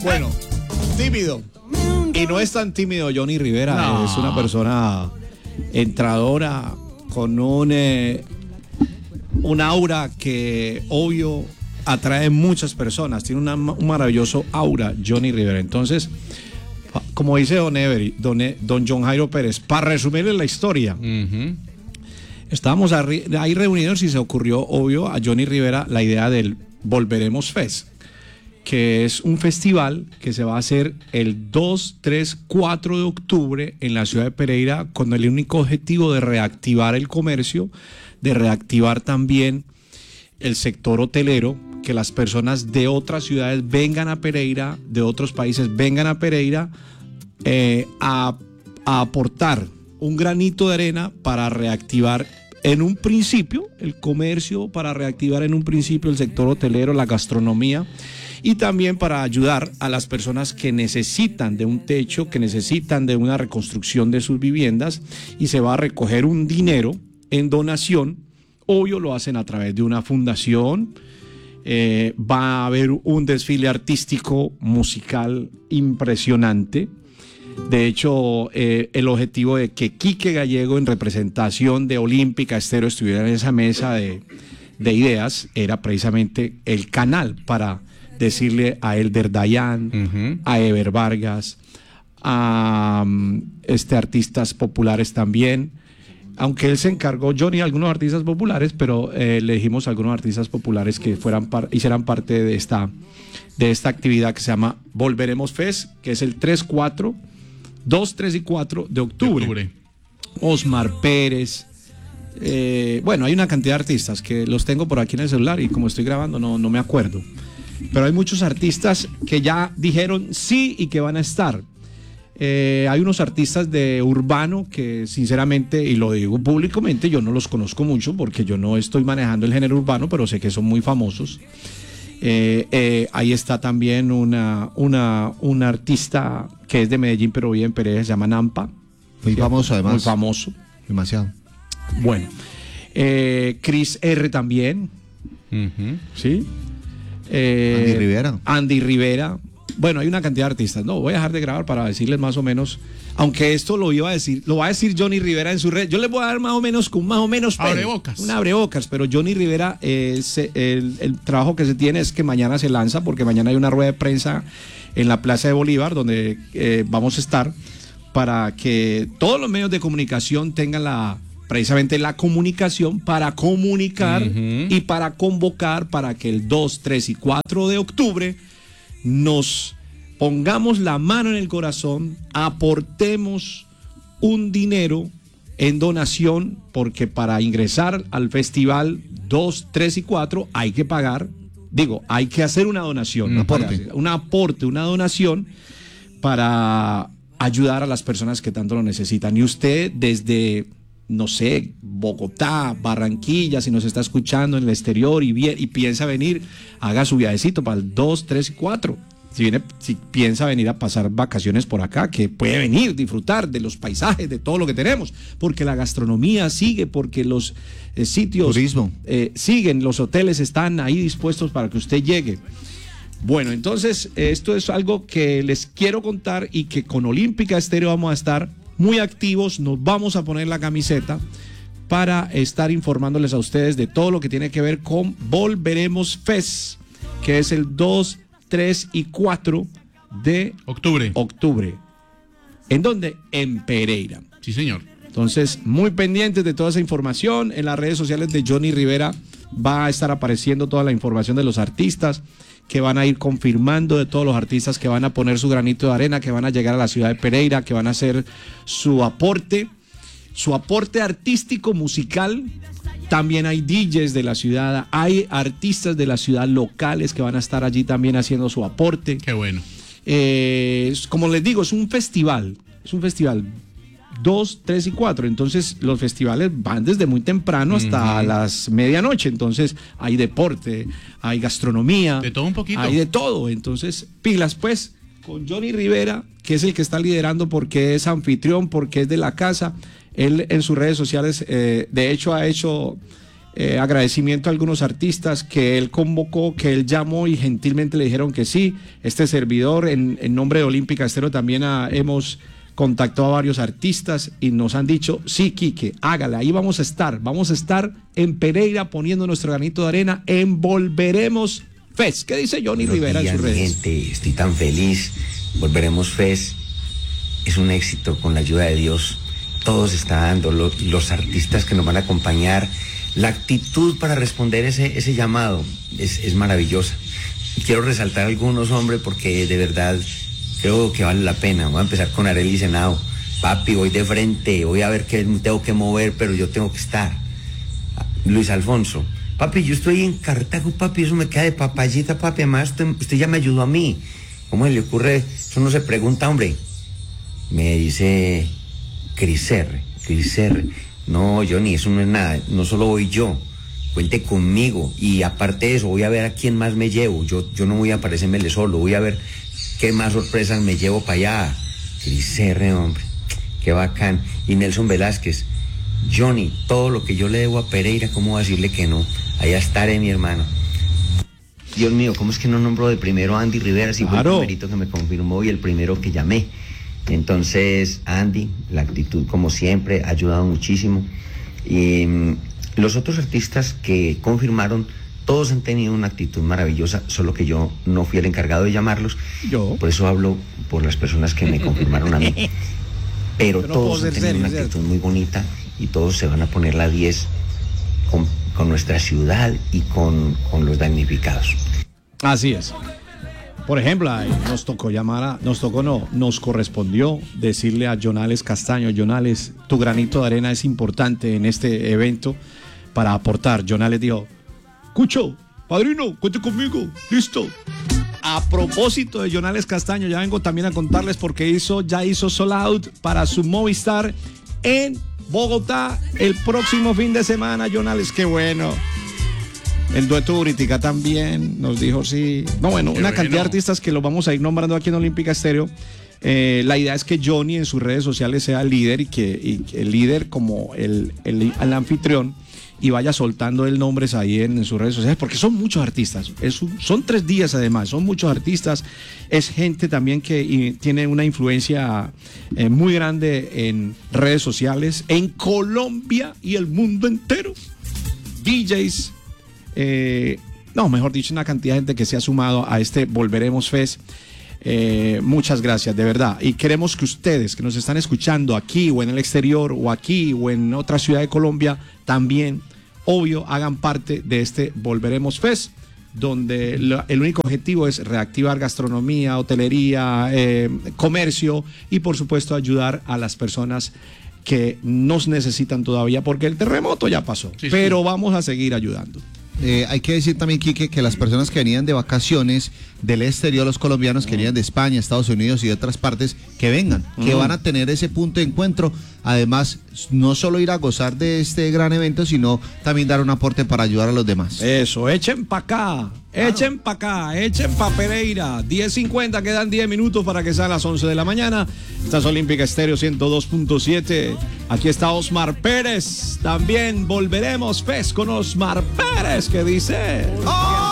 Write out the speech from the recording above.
Bueno, tímido. Y no es tan tímido Johnny Rivera, No. es una persona entradora con un aura que obvio atrae muchas personas. Tiene un maravilloso aura Johnny Rivera. Entonces, como dice don John Jairo Pérez, para resumirle la historia, estábamos ahí reunidos y se ocurrió, obvio, a Johnny Rivera la idea del Volveremos Fest, que es un festival que se va a hacer el 2, 3, 4 de octubre en la ciudad de Pereira, con el único objetivo de reactivar el comercio, de reactivar también el sector hotelero, que las personas de otras ciudades vengan a Pereira, de otros países vengan a Pereira a aportar un granito de arena para reactivar en un principio el comercio, para reactivar en un principio el sector hotelero, la gastronomía, y también para ayudar a las personas que necesitan de un techo, que necesitan de una reconstrucción de sus viviendas, y se va a recoger un dinero en donación. Obvio, lo hacen a través de una fundación. Va a haber un desfile artístico musical impresionante. De hecho, el objetivo de que Quique Gallego, en representación de Olímpica Estéreo, estuviera en esa mesa de ideas era precisamente el canal para decirle a Elder Dayan, a Ever Vargas, a artistas populares también. Aunque él se encargó, Johnny, a algunos artistas populares, pero le dijimos a algunos artistas populares que hicieran parte de esta actividad que se llama Volveremos Fest, que es el 2, 3 y 4 de octubre. Osmar Pérez. Bueno, hay una cantidad de artistas que los tengo por aquí en el celular y como estoy grabando no me acuerdo. Pero hay muchos artistas que ya dijeron sí y que van a estar. Hay unos artistas de urbano que sinceramente, y lo digo públicamente, yo no los conozco mucho porque yo no estoy manejando el género urbano, pero sé que son muy famosos. Ahí está también una artista que es de Medellín pero vive en Pereira, se llama Nampa. Muy famoso además. Muy famoso. Demasiado. Bueno, Chris R. también. ¿Sí? Andy Rivera. Bueno, hay una cantidad de artistas. No, voy a dejar de grabar para decirles más o menos, aunque esto lo va a decir Johnny Rivera en su red. Yo les voy a dar más o menos abrebocas. Un abrebocas, pero Johnny Rivera, el trabajo que se tiene es que mañana se lanza, porque mañana hay una rueda de prensa en la Plaza de Bolívar, donde vamos a estar, para que todos los medios de comunicación tengan precisamente la comunicación para comunicar y para convocar para que el 2, 3 y 4 de octubre nos pongamos la mano en el corazón, aportemos un dinero en donación, porque para ingresar al festival 2, 3 y 4 hay que pagar, hay que hacer una donación, una donación para ayudar a las personas que tanto lo necesitan. Y usted desde, no sé, Bogotá, Barranquilla, si nos está escuchando en el exterior y piensa venir, haga su viajecito para el 2, 3 y 4. Si piensa venir a pasar vacaciones por acá, que puede venir, disfrutar de los paisajes, de todo lo que tenemos, porque la gastronomía sigue, porque los sitios siguen, los hoteles están ahí dispuestos para que usted llegue. Bueno, entonces esto es algo que les quiero contar y que con Olímpica Estéreo vamos a estar muy activos, nos vamos a poner la camiseta para estar informándoles a ustedes de todo lo que tiene que ver con Volveremos Fest, que es el 2, 3 y 4 de octubre. ¿En dónde? En Pereira. Sí, señor. Entonces, muy pendientes de toda esa información. En las redes sociales de Johnny Rivera va a estar apareciendo toda la información de los artistas que van a ir confirmando, de todos los artistas que van a poner su granito de arena, que van a llegar a la ciudad de Pereira, que van a hacer su aporte artístico, musical. También hay DJs de la ciudad, hay artistas de la ciudad locales que van a estar allí también haciendo su aporte. Qué bueno. Como les digo, es un festival 2, 3 y 4, entonces los festivales van desde muy temprano hasta las medianoche, entonces hay deporte, hay gastronomía, de todo un poquito, hay de todo, entonces pilas pues con Johnny Rivera, que es el que está liderando porque es anfitrión, porque es de la casa. Él en sus redes sociales, de hecho ha hecho agradecimiento a algunos artistas que él convocó, que él llamó y gentilmente le dijeron que sí. Este servidor, en nombre de Olímpica Estéreo, también hemos contactado a varios artistas y nos han dicho, sí, Quique, hágala, ahí vamos a estar en Pereira poniendo nuestro granito de arena en Volveremos Fest. ¿Qué dice Johnny Rivera en sus redes? Gente, estoy tan feliz. Volveremos Fest es un éxito con la ayuda de Dios. Todo se está dando, los artistas que nos van a acompañar, la actitud para responder ese llamado es maravillosa. Quiero resaltar algunos, hombre, porque de verdad creo que vale la pena. Voy a empezar con Arely Senao. Papi, voy de frente, voy a ver qué tengo que mover, pero yo tengo que estar. Luis Alfonso. Papi, yo estoy en Cartago, papi, eso me queda de papayita, papi. Además, usted ya me ayudó a mí. ¿Cómo le ocurre? Eso no se pregunta, hombre. Me dice Cris R. No, Johnny, eso no es nada. No solo voy yo. Cuente conmigo. Y aparte de eso, voy a ver a quién más me llevo. Yo no voy a aparecérmele solo. Voy a ver qué más sorpresas me llevo para allá. Cris R, hombre. Qué bacán. Y Nelson Velázquez. Johnny, todo lo que yo le debo a Pereira, ¿cómo decirle que no? Allá estaré, mi hermano. Dios mío, ¿cómo es que no nombró de primero a Andy Rivera? Si claro. Fue el primerito que me confirmó y el primero que llamé. Entonces, Andy, la actitud como siempre, ha ayudado muchísimo. Y los otros artistas que confirmaron, todos han tenido una actitud maravillosa, solo que yo no fui el encargado de llamarlos. Yo. Por eso hablo por las personas que me confirmaron a mí. Pero no todos han tenido una actitud muy bonita y todos se van a poner la 10 con nuestra ciudad y con los damnificados. Así es. Por ejemplo, nos correspondió decirle a Jonales Castaño, Jonales, tu granito de arena es importante en este evento para aportar. Jonales dijo, Cucho, padrino, cuente conmigo, listo. A propósito de Jonales Castaño, ya vengo también a contarles porque ya hizo sold out para su Movistar en Bogotá el próximo fin de semana. Jonales, qué bueno. El dueto Uritica también nos dijo sí. No, bueno, una cantidad de artistas que los vamos a ir nombrando aquí en Olímpica Estéreo. La idea es que Johnny en sus redes sociales sea líder y el líder como el anfitrión y vaya soltando el nombres ahí en sus redes sociales, porque son muchos artistas. Son 3 días además, son muchos artistas. Es gente también que tiene una influencia muy grande en redes sociales, en Colombia y el mundo entero. DJs. Mejor dicho, una cantidad de gente que se ha sumado a este Volveremos Fest. Muchas gracias, de verdad. Y queremos que ustedes que nos están escuchando aquí o en el exterior o aquí o en otra ciudad de Colombia también, obvio, hagan parte de este Volveremos Fest, donde el único objetivo es reactivar gastronomía, hotelería, comercio y por supuesto ayudar a las personas que nos necesitan todavía, porque el terremoto ya pasó, pero vamos a seguir ayudando. Hay que decir también, Quique, que las personas que venían de vacaciones del exterior, los colombianos que venían de España, Estados Unidos y de otras partes, que vengan, que van a tener ese punto de encuentro. Además, no solo ir a gozar de este gran evento, sino también dar un aporte para ayudar a los demás. Eso, echen para acá, echen pa' Pereira. 10:50, quedan 10 minutos para que sean las 11 de la mañana. Esta es Olímpica Estéreo 102.7. Aquí está Osmar Pérez. También Volveremos Fest con Osmar Pérez, que dice... ¡Oh!